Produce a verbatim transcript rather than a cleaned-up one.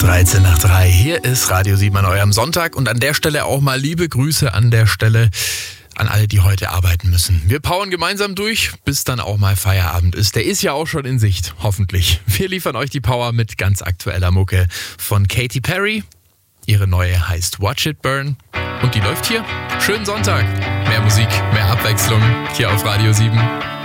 dreizehn nach drei. Hier ist Radio sieben an eurem Sonntag und an der Stelle auch mal liebe Grüße an der Stelle an alle, die heute arbeiten müssen. Wir powern gemeinsam durch, bis dann auch mal Feierabend ist. Der ist ja auch schon in Sicht, hoffentlich. Wir liefern euch die Power mit ganz aktueller Mucke von Katy Perry. Ihre neue heißt Watch It Burn und die läuft hier. Schönen Sonntag. Mehr Musik, mehr Abwechslung hier auf Radio sieben.